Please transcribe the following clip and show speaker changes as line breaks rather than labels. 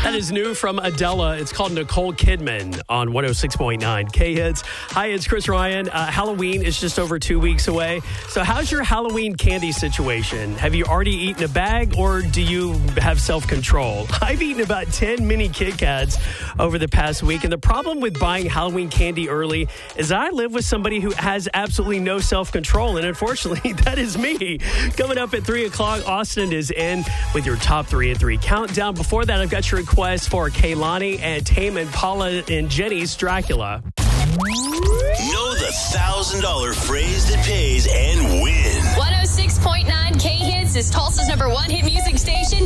That is new from Adela. It's called Nicole Kidman on 106.9 K-Hits. Hi, it's Chris Ryan. Halloween is just over 2 weeks away. So how's your Halloween candy situation? Have you already eaten a bag or do you have self-control? I've eaten about 10 mini Kit Kats over the past week. And the problem with buying Halloween candy early is I live with somebody who has absolutely no self-control. And unfortunately, that is me. Coming up at 3 o'clock, Austin is in with your top 3 and 3 countdown. Before that, I've got your request for Kaylani and Tame Impala and Jenny's Dracula.
Know the $1,000 phrase that pays and win.
106.9 K-Hits is Tulsa's #1 hit music station.